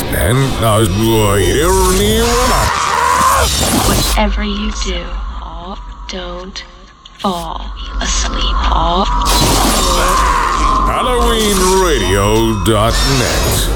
En hier nieuwe. Whatever you do, don't fall asleep. HalloweenRadio.net